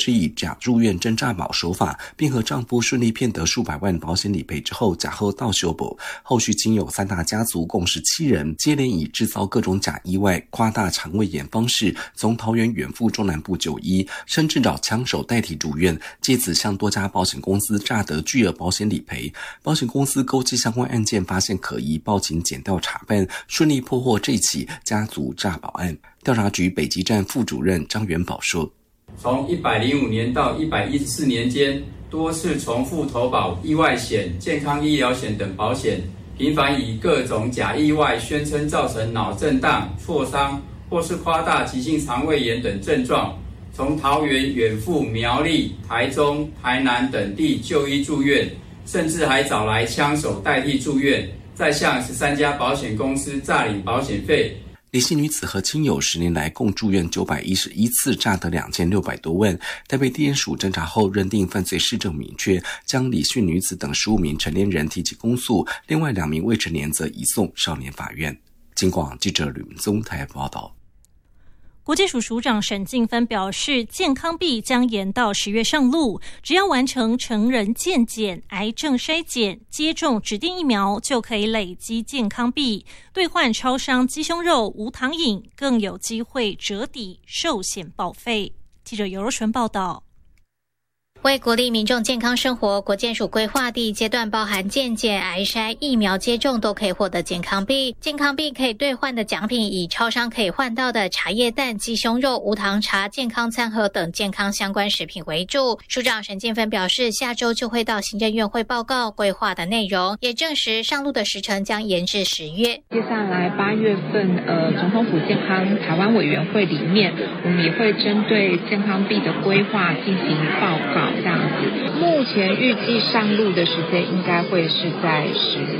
指以假住院真诈保手法，并和丈夫顺利骗得数百万保险理赔之后，假后倒修补。后续经有3大家族共17人，接连以制造各种假意外、夸大肠胃炎方式，从桃园远赴中南部就医，甚至找枪手代替住院，借此向多家保险公司诈得巨额保险理赔。保险公司勾稽相关案件发现可疑，报警检调查办，顺利破获这起家族诈保案。调查局北基站副主任张元宝说， 从105年到114年间，多次重复投保意外险、健康医疗险等保险，频繁以各种假意外宣称造成脑震荡、挫伤或是夸大急性肠胃炎等症状，从桃园远赴苗栗、台中、台南等地就医住院，甚至还找来枪手代替住院，再向13家保险公司诈领保险费。 李姓女子和亲友10年来共住院911次，诈得2600多万。台北地检署侦查后认定犯罪事证明确，将李姓女子等15名成年人提起公诉，另外2名未成年则移送少年法院。警广记者吕文宗台北报道。 国健署署长沈静芬表示，健康币将延到10月上路，只要完成成人健检、癌症筛检、接种指定疫苗，就可以累积健康币，兑换超商鸡胸肉、无糖饮，更有机会折抵寿险保费。记者尤若纯报道。 为鼓励民众健康生活，国健署规划第一阶段包含健检、癌筛、疫苗接种都可以获得健康币。健康币可以兑换的奖品以超商可以换到的茶叶蛋、鸡胸肉、无糖茶、健康餐盒等健康相关食品为主。署长沈建芬表示，下周就会到行政院会报告规划的内容，也证实上路的时程将延至10月。 接下来8月份总统府健康台湾委员会里面，我们也会针对健康币的规划进行报告。这样子，目前预计上路的时间应该会是在10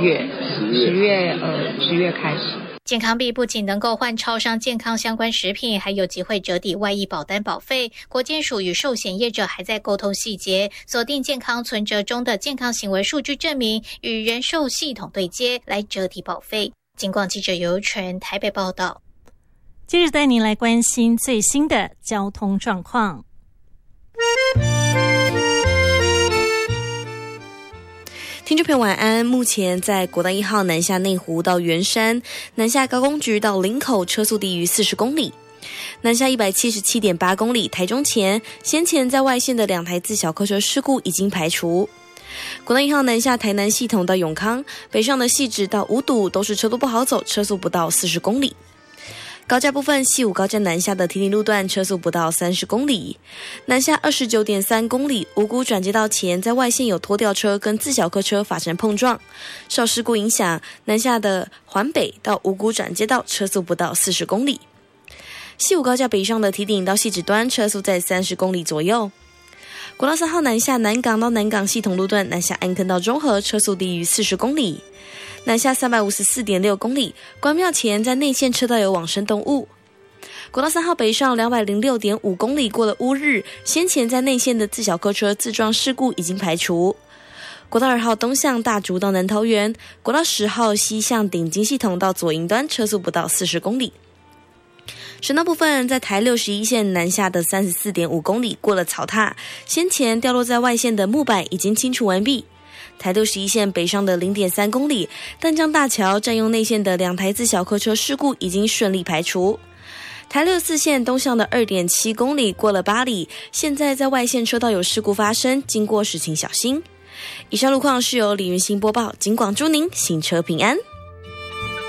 月开始。 健康币不仅能够换超商健康相关食品，还有机会折抵外溢保单保费。国健署与寿险业者还在沟通细节，锁定健康存折中的健康行为数据证明，与人寿系统对接来折抵保费。警广记者尤纯台北报道。 接着带您来关心最新的交通状况。 听众朋友晚安，目前在国道1号南下内湖到圆山，南下高工局到林口车速低于40公里，南下 177.8 公里台中前，先前在外线的2台自小客车事故已经排除。国道1号南下台南系统到永康，北上的汐止到五堵都是车多不好走，车速不到40公里。高架部分，西武高架南下的堤林路段车速不到30公里，南下 29.3 公里，五股转接道前在外线有拖吊车跟自小客车发生碰撞，受事故影响，南下的环北到五股转接道车速不到40公里。西武高架北上的堤顶到汐止端车速在30公里左右。国道3号南下南港到南港系统路段，南下安坑到中和车速低于40公里。南下 354.6 公里，关庙前在内线车道有往生动物。国道3号北上 206.5 公里，过了乌日，先前在内线的自小客车自撞事故已经排除。国道2号东向大竹到南桃园，国道10号西向顶金系统到左营端车速不到40公里。省道部分，在台61线南下的 34.5 公里，过了草踏，先前掉落在外线的木板已经清除完毕。台61线北上的 0.3 公里，淡江大桥占用内线的2台自小客车事故已经顺利排除。台64线东向的 2.7 公里，过了八里，现在在外线车道有事故发生，经过时请小心。以上路况是由李云欣播报，警广祝您行车平安。